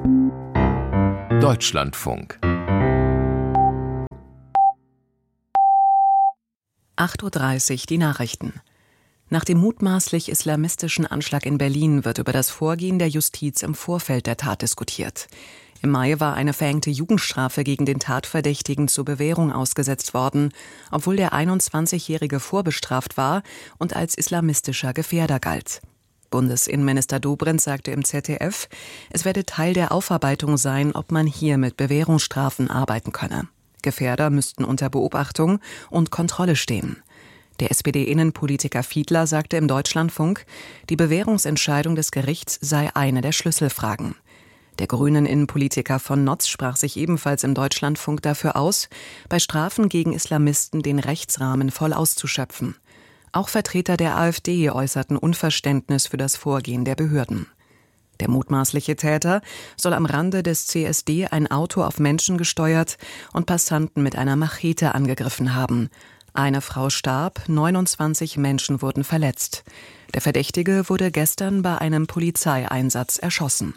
Deutschlandfunk 8:30 Uhr die Nachrichten. Nach dem mutmaßlich islamistischen Anschlag in Berlin wird über das Vorgehen der Justiz im Vorfeld der Tat diskutiert. Im Mai war eine verhängte Jugendstrafe gegen den Tatverdächtigen zur Bewährung ausgesetzt worden, obwohl der 21-Jährige vorbestraft war und als islamistischer Gefährder galt. Bundesinnenminister Dobrindt sagte im ZDF, es werde Teil der Aufarbeitung sein, ob man hier mit Bewährungsstrafen arbeiten könne. Gefährder müssten unter Beobachtung und Kontrolle stehen. Der SPD-Innenpolitiker Fiedler sagte im Deutschlandfunk, die Bewährungsentscheidung des Gerichts sei eine der Schlüsselfragen. Der Grünen-Innenpolitiker von Notz sprach sich ebenfalls im Deutschlandfunk dafür aus, bei Strafen gegen Islamisten den Rechtsrahmen voll auszuschöpfen. Auch Vertreter der AfD äußerten Unverständnis für das Vorgehen der Behörden. Der mutmaßliche Täter soll am Rande des CSD ein Auto auf Menschen gesteuert und Passanten mit einer Machete angegriffen haben. Eine Frau starb, 29 Menschen wurden verletzt. Der Verdächtige wurde gestern bei einem Polizeieinsatz erschossen.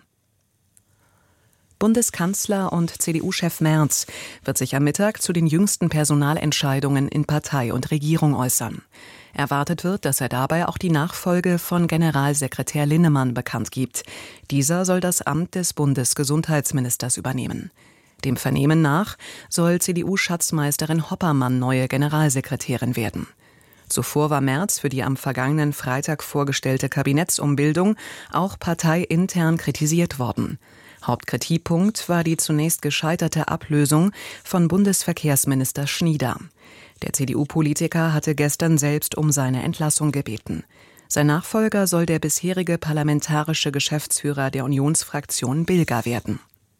Bundeskanzler und CDU-Chef Merz wird sich am Mittag zu den jüngsten Personalentscheidungen in Partei und Regierung äußern. Erwartet wird, dass er dabei auch die Nachfolge von Generalsekretär Linnemann bekannt gibt. Dieser soll das Amt des Bundesgesundheitsministers übernehmen. Dem Vernehmen nach soll CDU-Schatzmeisterin Hoppermann neue Generalsekretärin werden. Zuvor war Merz für die am vergangenen Freitag vorgestellte Kabinettsumbildung auch parteiintern kritisiert worden. Hauptkritikpunkt war die zunächst gescheiterte Ablösung von Bundesverkehrsminister Schnieder. Der CDU-Politiker hatte gestern selbst um seine Entlassung gebeten. Sein Nachfolger soll der bisherige parlamentarische Geschäftsführer der Unionsfraktion Bilger werden.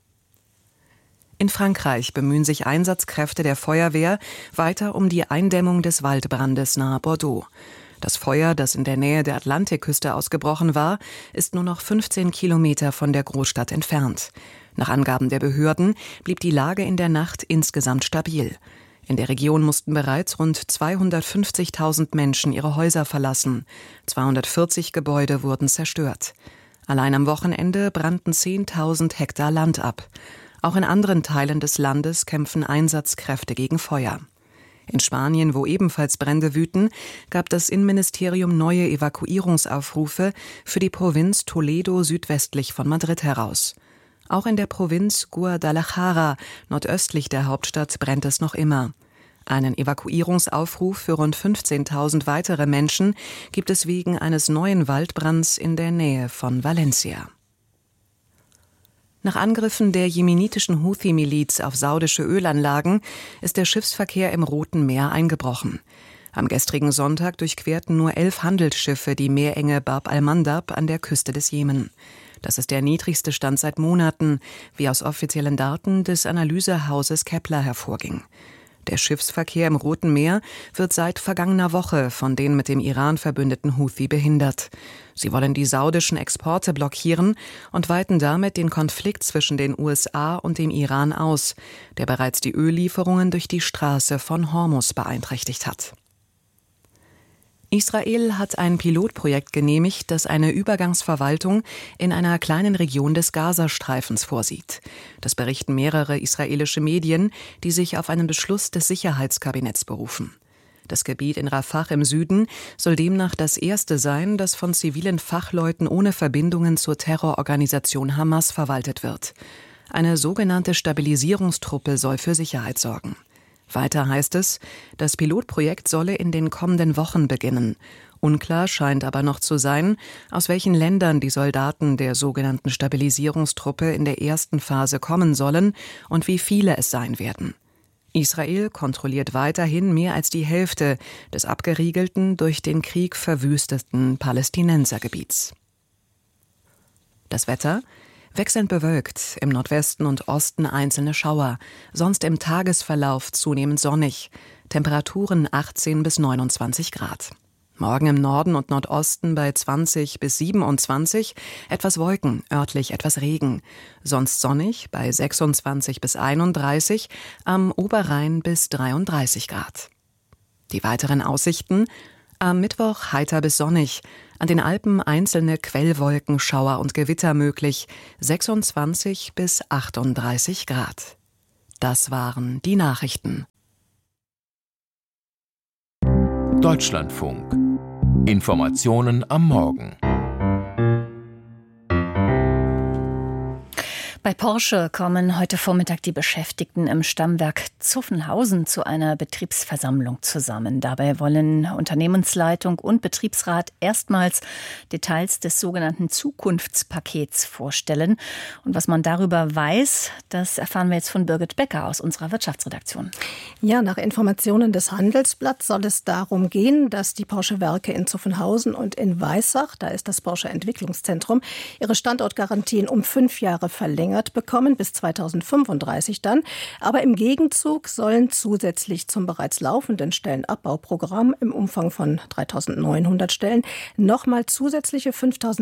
In Frankreich bemühen sich Einsatzkräfte der Feuerwehr weiter um die Eindämmung des Waldbrandes nahe Bordeaux. Das Feuer, das in der Nähe der Atlantikküste ausgebrochen war, ist nur noch 15 Kilometer von der Großstadt entfernt. Nach Angaben der Behörden blieb die Lage in der Nacht insgesamt stabil. In der Region mussten bereits rund 250.000 Menschen ihre Häuser verlassen. 240 Gebäude wurden zerstört. Allein am Wochenende brannten 10.000 Hektar Land ab. Auch in anderen Teilen des Landes kämpfen Einsatzkräfte gegen Feuer. In Spanien, wo ebenfalls Brände wüten, gab das Innenministerium neue Evakuierungsaufrufe für die Provinz Toledo südwestlich von Madrid heraus. Auch in der Provinz Guadalajara, nordöstlich der Hauptstadt, brennt es noch immer. Einen Evakuierungsaufruf für rund 15.000 weitere Menschen gibt es wegen eines neuen Waldbrands in der Nähe von Valencia. Nach Angriffen der jemenitischen Houthi-Miliz auf saudische Ölanlagen ist der Schiffsverkehr im Roten Meer eingebrochen. Am gestrigen Sonntag durchquerten nur 11 Handelsschiffe die Meerenge Bab al-Mandab an der Küste des Jemen. Das ist der niedrigste Stand seit Monaten, wie aus offiziellen Daten des Analysehauses Kepler hervorging. Der Schiffsverkehr im Roten Meer wird seit vergangener Woche von den mit dem Iran verbündeten Houthi behindert. Sie wollen die saudischen Exporte blockieren und weiten damit den Konflikt zwischen den USA und dem Iran aus, der bereits die Öllieferungen durch die Straße von Hormuz beeinträchtigt hat. Israel hat ein Pilotprojekt genehmigt, das eine Übergangsverwaltung in einer kleinen Region des Gazastreifens vorsieht. Das berichten mehrere israelische Medien, die sich auf einen Beschluss des Sicherheitskabinetts berufen. Das Gebiet in Rafah im Süden soll demnach das erste sein, das von zivilen Fachleuten ohne Verbindungen zur Terrororganisation Hamas verwaltet wird. Eine sogenannte Stabilisierungstruppe soll für Sicherheit sorgen. Weiter heißt es, das Pilotprojekt solle in den kommenden Wochen beginnen. Unklar scheint aber noch zu sein, aus welchen Ländern die Soldaten der sogenannten Stabilisierungstruppe in der ersten Phase kommen sollen und wie viele es sein werden. Israel kontrolliert weiterhin mehr als die Hälfte des abgeriegelten, durch den Krieg verwüsteten Palästinensergebiets. Das Wetter: wechselnd bewölkt, im Nordwesten und Osten einzelne Schauer, sonst im Tagesverlauf zunehmend sonnig, Temperaturen 18 bis 29 Grad. Morgen im Norden und Nordosten bei 20 bis 27, etwas Wolken, örtlich etwas Regen. Sonst sonnig bei 26 bis 31, am Oberrhein bis 33 Grad. Die weiteren Aussichten: Am Mittwoch heiter bis sonnig. An den Alpen einzelne Quellwolken, Schauer und Gewitter möglich. 26 bis 38 Grad. Das waren die Nachrichten. Deutschlandfunk. Informationen am Morgen. Bei Porsche kommen heute Vormittag die Beschäftigten im Stammwerk Zuffenhausen zu einer Betriebsversammlung zusammen. Dabei wollen Unternehmensleitung und Betriebsrat erstmals Details des sogenannten Zukunftspakets vorstellen. Und was man darüber weiß, das erfahren wir jetzt von Birgit Becker aus unserer Wirtschaftsredaktion. Ja, nach Informationen des Handelsblatts soll es darum gehen, dass die Porsche-Werke in Zuffenhausen und in Weissach, da ist das Porsche-Entwicklungszentrum, ihre Standortgarantien um 5 Jahre verlängern bekommen, bis 2035 dann. Aber im Gegenzug sollen zusätzlich zum bereits laufenden Stellenabbauprogramm im Umfang von 3.900 Stellen nochmal zusätzliche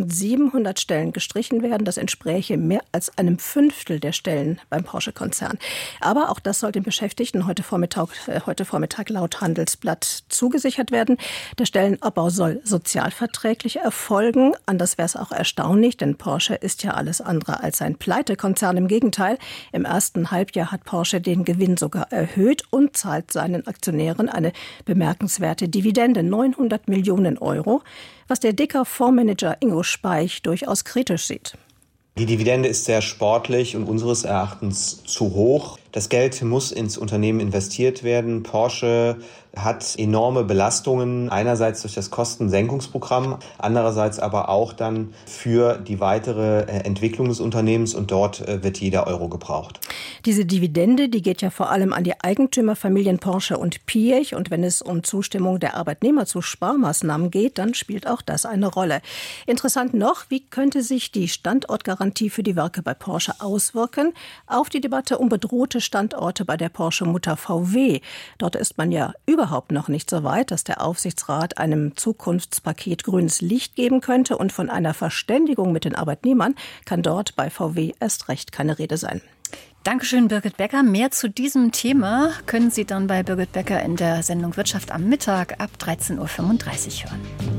5.700 Stellen gestrichen werden. Das entspräche mehr als einem Fünftel der Stellen beim Porsche-Konzern. Aber auch das soll den Beschäftigten heute Vormittag laut Handelsblatt zugesichert werden. Der Stellenabbau soll sozialverträglich erfolgen. Anders wäre es auch erstaunlich, denn Porsche ist ja alles andere als ein Pleitekonzern. Im Gegenteil, im ersten Halbjahr hat Porsche den Gewinn sogar erhöht und zahlt seinen Aktionären eine bemerkenswerte Dividende, 900 Millionen Euro, was der Dicker-Fondsmanager Ingo Speich durchaus kritisch sieht. Die Dividende ist sehr sportlich und unseres Erachtens zu hoch. Das Geld muss ins Unternehmen investiert werden. Porsche hat enorme Belastungen, einerseits durch das Kostensenkungsprogramm, andererseits aber auch dann für die weitere Entwicklung des Unternehmens, und dort wird jeder Euro gebraucht. Diese Dividende, die geht ja vor allem an die Eigentümerfamilien Porsche und Piëch, und wenn es um Zustimmung der Arbeitnehmer zu Sparmaßnahmen geht, dann spielt auch das eine Rolle. Interessant noch, wie könnte sich die Standortgarantie für die Werke bei Porsche auswirken auf die Debatte um bedrohte Standorte bei der Porsche-Mutter VW. Dort ist man ja überhaupt noch nicht so weit, dass der Aufsichtsrat einem Zukunftspaket grünes Licht geben könnte, und von einer Verständigung mit den Arbeitnehmern kann dort bei VW erst recht keine Rede sein. Dankeschön, Birgit Becker. Mehr zu diesem Thema können Sie dann bei Birgit Becker in der Sendung Wirtschaft am Mittag ab 13.35 Uhr hören.